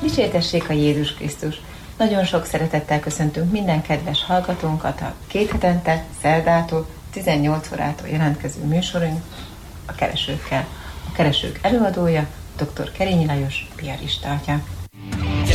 Dicsértessék a Jézus Krisztus! Nagyon sok szeretettel köszöntünk minden kedves hallgatónkat a 2 hetente, szerdától, 18 órától jelentkező műsorunk a Keresőkkel. A Keresők előadója dr. Kerényi Lajos piarista atya.